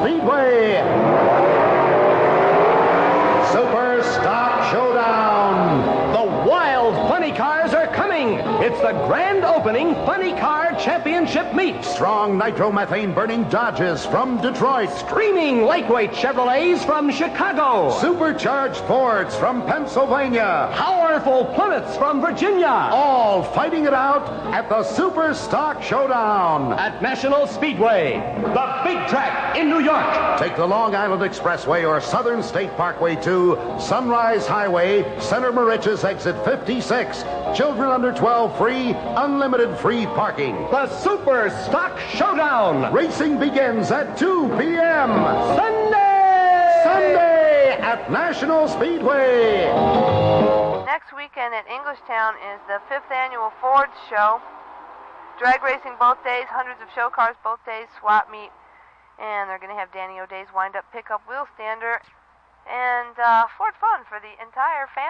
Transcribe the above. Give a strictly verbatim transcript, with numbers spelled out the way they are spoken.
Speedway. Super Stock Showdown. The wild funny cars are coming. It's the grand opening Funny Car Championship meet. Strong nitromethane burning Dodges from Detroit. Screaming lightweight Chevrolets from Chicago. Supercharged Fords from Pennsylvania. Powerful Plymouths from Virginia. All fighting it out at the Super Stock Showdown. At National Speedway, the big track in New York. Take the Long Island Expressway or Southern State Parkway to Sunrise Highway, Center Moriches exit fifty-six. Children under twelve free, unlimited free parking. The Super Stock Showdown. Racing begins at two p.m. Sunday! Sunday at National Speedway. Next weekend at Englishtown is the fifth annual Ford Show. Drag racing both days, hundreds of show cars both days, swap meet. And they're going to have Danny O'Day's wind-up pickup wheel stander. And uh, Ford fun for the entire family.